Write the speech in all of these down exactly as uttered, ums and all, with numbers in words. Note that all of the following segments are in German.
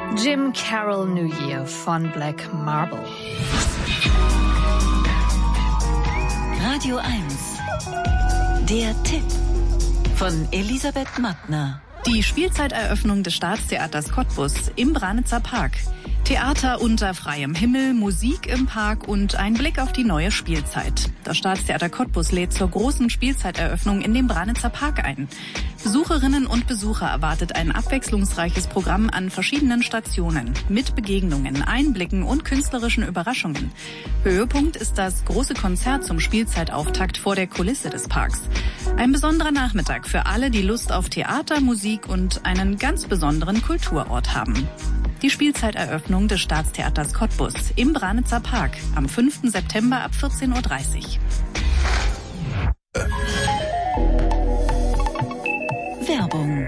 Jim Carroll New Year von Black Marble. Radio eins. Der Tipp von Elisabeth Mattner. Die Spielzeiteröffnung des Staatstheaters Cottbus im Branitzer Park. Theater unter freiem Himmel, Musik im Park und ein Blick auf die neue Spielzeit. Das Staatstheater Cottbus lädt zur großen Spielzeiteröffnung in den Branitzer Park ein. Besucherinnen und Besucher erwartet ein abwechslungsreiches Programm an verschiedenen Stationen mit Begegnungen, Einblicken und künstlerischen Überraschungen. Höhepunkt ist das große Konzert zum Spielzeitauftakt vor der Kulisse des Parks. Ein besonderer Nachmittag für alle, die Lust auf Theater, Musik und einen ganz besonderen Kulturort haben. Die Spielzeiteröffnung des Staatstheaters Cottbus im Branitzer Park am fünften September ab vierzehn Uhr dreißig. Äh. Werbung.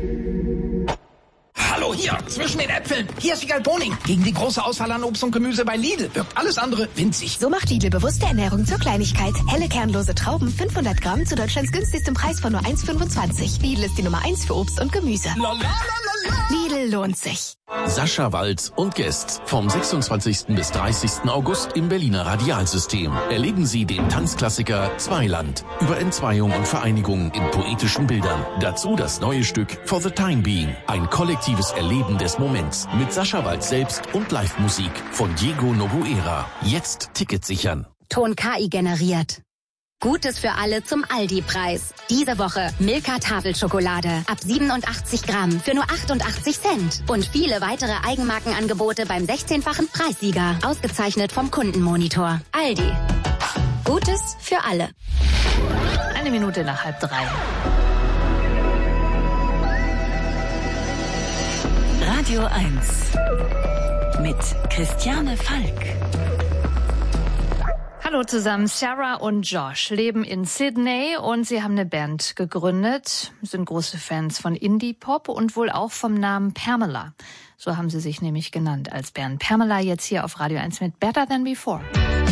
Hallo, hier, zwischen den Äpfeln. Hier ist Wiegald Boning. Gegen die große Auswahl an Obst und Gemüse bei Lidl wirkt alles andere winzig. So macht Lidl bewusste Ernährung zur Kleinigkeit. Helle kernlose Trauben, fünfhundert Gramm zu Deutschlands günstigstem Preis von nur eins Komma fünfundzwanzig. Lidl ist die Nummer eins für Obst und Gemüse. Lidl lohnt sich. Sascha Walz und Guests vom sechsundzwanzigsten bis dreißigsten August im Berliner Radialsystem. Erleben Sie den Tanzklassiker Zweiland über Entzweiung und Vereinigung in poetischen Bildern. Dazu das neue Stück For the Time Being. Ein kollektives Erleben des Moments mit Sascha Walz selbst und Live-Musik von Diego Noguera. Jetzt Ticket sichern. Ton K I generiert. Gutes für alle zum Aldi-Preis. Diese Woche Milka Tafelschokolade ab siebenundachtzig Gramm für nur achtundachtzig Cent. Und viele weitere Eigenmarkenangebote beim sechzehnfachen Preissieger. Ausgezeichnet vom Kundenmonitor. Aldi. Gutes für alle. Eine Minute nach halb drei. Radio eins mit Christiane Falk. Hallo zusammen, Sarah und Josh leben in Sydney und sie haben eine Band gegründet, sind große Fans von Indie-Pop und wohl auch vom Namen Pamela. So haben sie sich nämlich genannt als Band. Pamela jetzt hier auf Radio eins mit Better Than Before.